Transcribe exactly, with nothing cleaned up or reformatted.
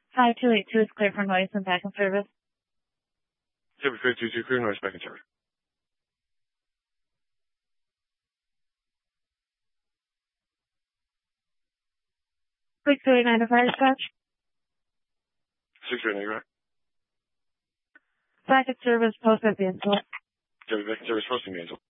five two eight two is clear for noise and back in service. Chevy five two two, clear noise, back in service. six two eight nine to fire dispatch. six two eight nine, right? Back in service, post at the Angel. Chevy back in service, posting the Angel.